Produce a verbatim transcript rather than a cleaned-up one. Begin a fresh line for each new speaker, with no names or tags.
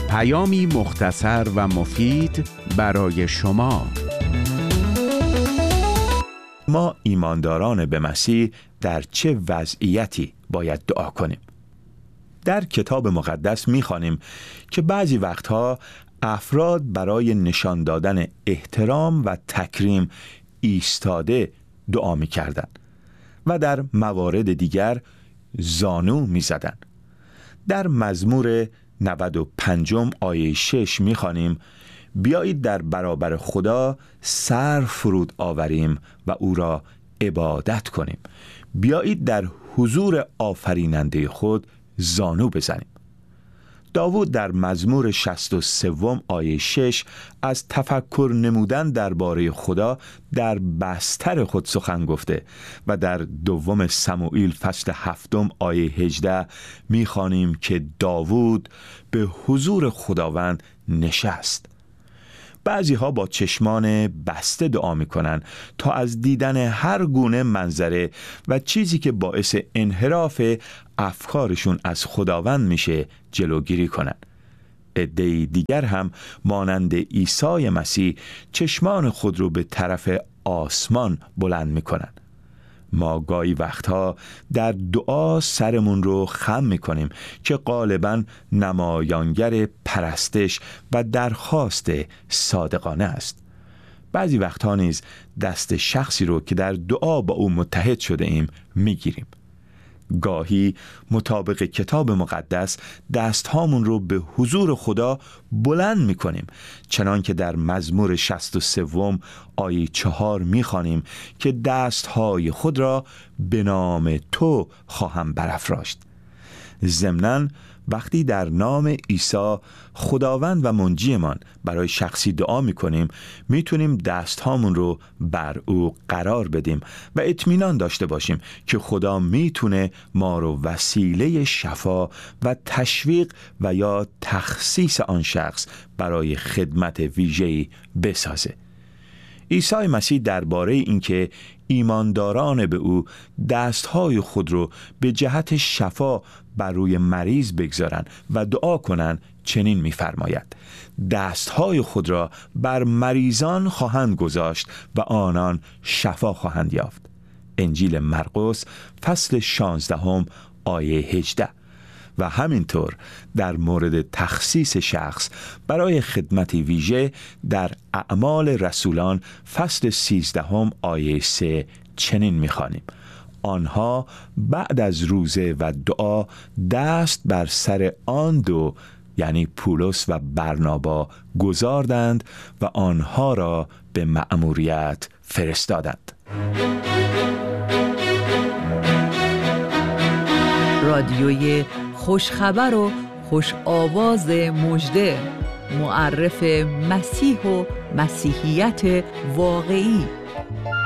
پیامی مختصر و مفید برای شما.
ما ایمانداران به مسیح در چه وضعیتی باید دعا کنیم؟ در کتاب مقدس می‌خوانیم که بعضی وقتها افراد برای نشان دادن احترام و تکریم ایستاده دعا می‌کردند و در موارد دیگر زانو می‌زدند. در مزمور نود و پنج آیه شش می‌خوانیم: بیایید در برابر خدا سر فرود آوریم و او را عبادت کنیم. بیایید در حضور آفریننده خود زانو بزنیم. داوود در مزمور شصت و سه آیه شش از تفکر نمودن درباره خدا در بستر خود سخن گفته و در دوم سموئیل فصل هفتم آیه هجده می‌خوانیم که داوود به حضور خداوند نشست. بعضی ها با چشمان بسته دعا میکنن تا از دیدن هر گونه منظره و چیزی که باعث انحراف افکارشون از خداوند میشه جلوگیری کنن. عده‌ای دیگر هم مانند عیسی مسیح چشمان خود رو به طرف آسمان بلند میکنن. ما گاهی وقتها در دعا سرمون رو خم میکنیم که غالباً نمایانگر پرستش و درخواست صادقانه است. بعضی وقتها نیز دست شخصی رو که در دعا با او متحد شده ایم میگیریم. گاهی مطابق کتاب مقدس دستهامون رو به حضور خدا بلند میکنیم، چنان که در مزمور شصت و سه آیه چهار میخوانیم که دستهای خود را به نام تو خواهم برافراشت. ضمناً وقتی در نام عیسی خداوند و منجیمان برای شخصی دعا میکنیم، میتونیم دستهامون رو بر او قرار بدیم و اطمینان داشته باشیم که خدا میتونه ما رو وسیله شفا و تشویق و یا تخصیص آن شخص برای خدمت ویژه‌ای بسازه. عیسی مسیح درباره اینکه ایمانداران به او دستهای خود رو به جهت شفا بر روی مریض بگذارن و دعا کنن چنین می‌فرماید: دستهای خود را بر مریضان خواهند گذاشت و آنان شفا خواهند یافت. انجیل مرقس فصل شانزده آیه هجده. و همینطور در مورد تخصیص شخص برای خدمت ویژه در اعمال رسولان فصل سیزده آیه سه چنین می‌خوانیم: آنها بعد از روزه و دعا دست بر سر آن دو، یعنی پولس و برنابا، گذاردند و آنها را به مأموریت فرستادند.
رادیوی خوشخبر و خوش آواز مژده، معرف مسیح و مسیحیت واقعی.